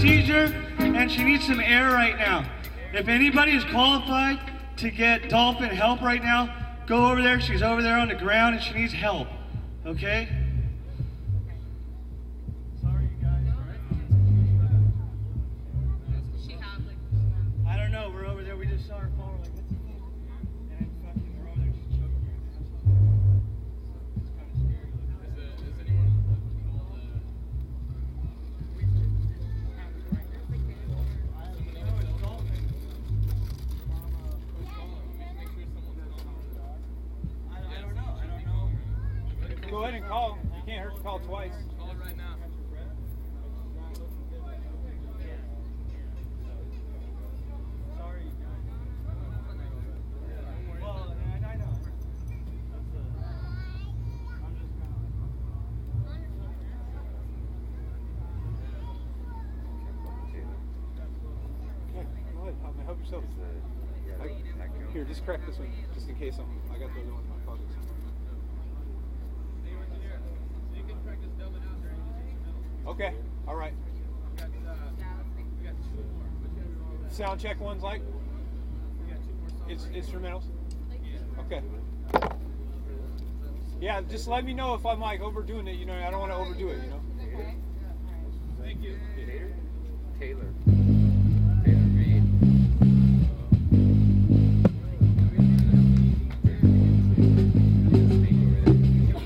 seizure and she needs some air right now. If anybody is qualified to get Dolphin help right now, go over there. She's over there on the ground and she needs help. Okay? Sorry, you guys. I don't know. We're over there. We just saw her fall. Like, what's the thing? And fucking, we're over there. She's choking right now. It's kind of scary. Is anyone called? I don't know. Go ahead and call. You can't hurt to call twice. Call it right now. Sorry, guys. Well, I know. I'm just kind Go ahead. Help yourself. Here, just crack this one, just in case I got the other one in my pocket somewhere. Okay, all right. Sound check one's like? It's instrumentals? Okay. Yeah, just let me know if I'm like overdoing it, you know, I don't want to overdo it, you know? Thank you. Taylor.